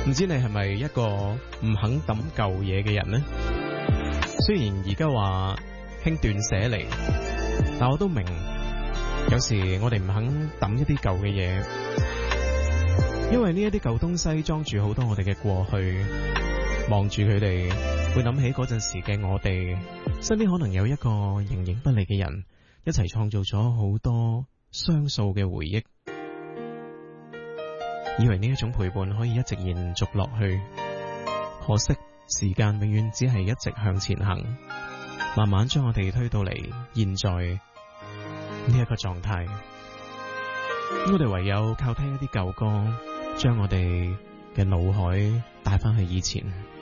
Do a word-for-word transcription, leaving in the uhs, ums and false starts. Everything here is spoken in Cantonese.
唔知你係咪一個唔肯抌舊嘢嘅人呢？雖然而家話興斷捨離，但我都明，有時我哋唔肯抌一啲舊嘅嘢，因為呢一啲舊東西裝住好多我哋嘅過去，望住佢哋會諗起嗰陣時嘅我哋，身邊可能有一個形影不離嘅人，一齊創造咗好多雙數嘅回憶，以為呢一種陪伴可以一直延續落去，可惜時間永遠只係一直向前行，慢慢將我哋推到嚟現在呢一個狀態。我哋唯有靠聽一啲舊歌，將我哋嘅腦海帶翻去以前。